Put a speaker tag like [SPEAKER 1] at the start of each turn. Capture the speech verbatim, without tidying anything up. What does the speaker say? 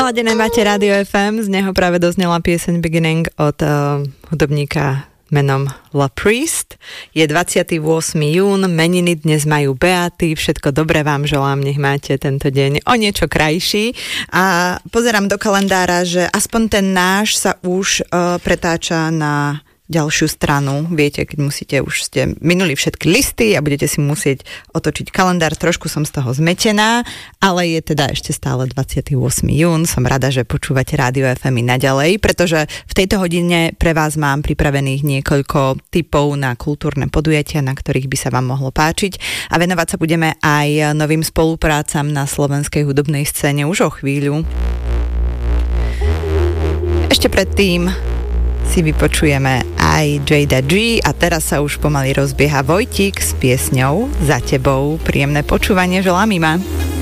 [SPEAKER 1] Naladené máte Rádio ef em, z neho práve doznela pieseň Beginning od uh, hudobníka menom La Priest. Je dvadsiateho ôsmeho jún, meniny dnes majú Beaty, všetko dobré vám želám, nech máte tento deň o niečo krajší. A pozerám do kalendára, že aspoň ten náš sa už uh, pretáča na ďalšiu stranu. Viete, keď musíte, už ste minuli všetky listy a budete si musieť otočiť kalendár. Trošku som z toho zmetená, ale je teda ešte stále dvadsiateho ôsmeho jún. Som rada, že počúvate Rádio ef em i naďalej, pretože v tejto hodine pre vás mám pripravených niekoľko tipov na kultúrne podujatia, na ktorých by sa vám mohlo páčiť. A venovať sa budeme aj novým spoluprácam na slovenskej hudobnej scéne už o chvíľu. Ešte predtým si vypočujeme aj Jada G a teraz sa už pomaly rozbieha Vojtík s piesňou Za tebou. Príjemné počúvanie želám, Ima.